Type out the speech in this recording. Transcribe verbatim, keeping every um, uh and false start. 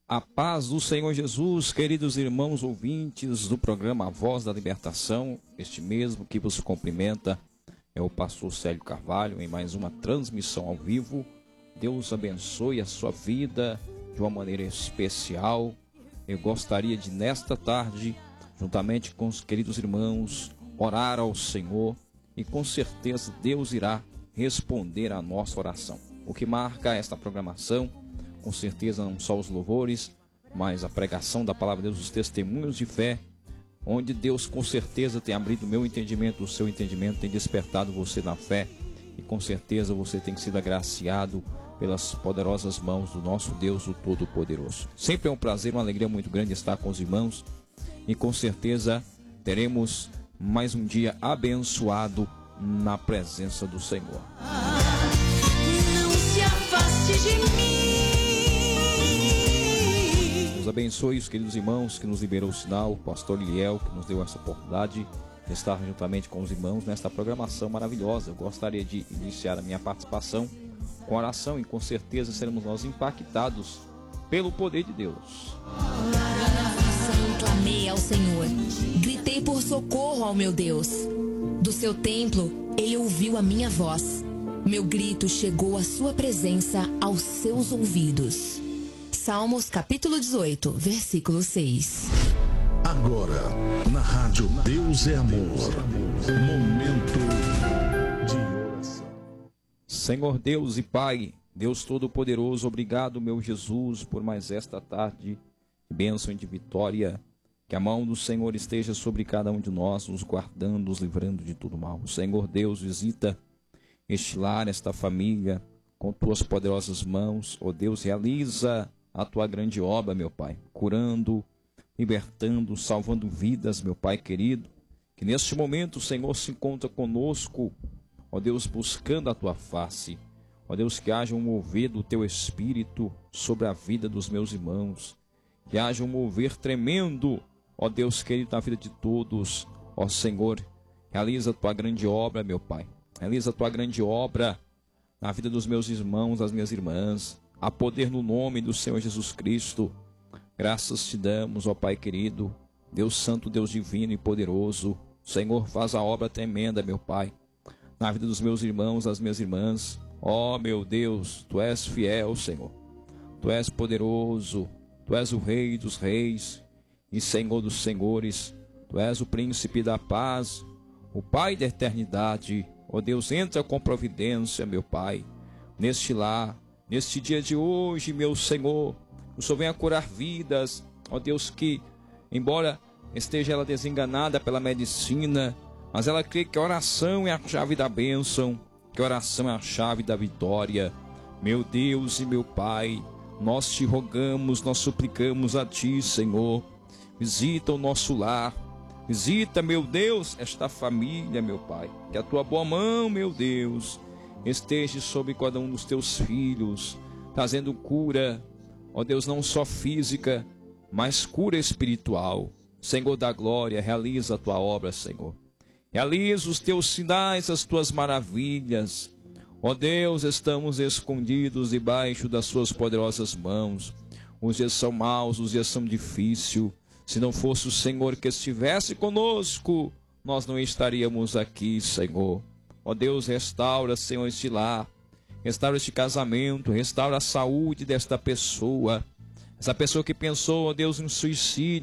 A paz do Senhor Jesus, queridos irmãos ouvintes do programa A Voz da Libertação, este mesmo que vos cumprimenta é o pastor Célio Carvalho em mais uma transmissão ao vivo. Deus abençoe a sua vida de uma maneira especial. Eu gostaria de, nesta tarde, juntamente com os queridos irmãos, orar ao Senhor e com certeza Deus irá responder à nossa oração. O que marca esta programação, com certeza não só os louvores, mas a pregação da palavra de Deus, os testemunhos de fé, onde Deus com certeza tem abrido o meu entendimento, o seu entendimento, tem despertado você na fé e com certeza você tem sido agraciado pelas poderosas mãos do nosso Deus, o Todo-Poderoso. Sempre é um prazer, uma alegria muito grande estar com os irmãos e com certeza teremos mais um dia abençoado na presença do Senhor. Não se afaste de mim. Deus abençoe os queridos irmãos que nos liberou o sinal, o pastor Liel, que nos deu essa oportunidade de estar juntamente com os irmãos nesta programação maravilhosa. Eu gostaria de iniciar a minha participação com oração e com certeza seremos nós impactados pelo poder de Deus. Clamei ao Senhor, gritei por socorro ao meu Deus. Do seu templo, ele ouviu a minha voz. Meu grito chegou à sua presença, aos seus ouvidos. Salmos capítulo dezoito, versículo seis. Agora, na rádio Deus é Amor, momento de oração. Senhor Deus e Pai, Deus Todo-Poderoso, obrigado, meu Jesus, por mais esta tarde de bênção e de vitória. Que a mão do Senhor esteja sobre cada um de nós, nos guardando, nos livrando de todo mal. O Senhor Deus, visita este lar, esta família, com tuas poderosas mãos. Ó Deus, realiza a tua grande obra, meu Pai, curando, libertando, salvando vidas, meu Pai querido. Que neste momento o Senhor se encontra conosco, ó Deus, buscando a tua face. Ó Deus, que haja um mover do teu Espírito sobre a vida dos meus irmãos. Que haja um mover tremendo, ó Deus querido, na vida de todos. Ó Senhor, realiza a tua grande obra, meu Pai. Realiza a tua grande obra na vida dos meus irmãos, das minhas irmãs. Há poder no nome do Senhor Jesus Cristo. Graças te damos, ó Pai querido, Deus Santo, Deus divino e poderoso. Senhor, faz a obra tremenda, meu Pai, na vida dos meus irmãos, das minhas irmãs. Ó meu Deus, tu és fiel, Senhor. Tu és poderoso. Tu és o Rei dos reis e Senhor dos senhores. Tu és o príncipe da paz, o Pai da eternidade. Ó Deus, entra com providência, meu Pai, neste lar, neste dia de hoje, meu Senhor. O Senhor venha curar vidas, ó Deus, que, embora esteja ela desenganada pela medicina, mas ela crê que a oração é a chave da bênção, que a oração é a chave da vitória. Meu Deus e meu Pai, nós te rogamos, nós suplicamos a ti, Senhor. Visita o nosso lar. Visita, meu Deus, esta família, meu Pai. Que a tua boa mão, meu Deus, esteja sobre cada um dos teus filhos, trazendo cura, ó Deus, não só física, mas cura espiritual. Senhor da glória, realiza a tua obra, Senhor. Realiza os teus sinais, as tuas maravilhas. Ó Deus, estamos escondidos debaixo das suas poderosas mãos. Os dias são maus, os dias são difíceis. Se não fosse o Senhor que estivesse conosco, nós não estaríamos aqui, Senhor. Ó Deus, restaura, Senhor, este lar. Restaura este casamento, restaura a saúde desta pessoa. Essa pessoa que pensou, ó Deus, em suicídio.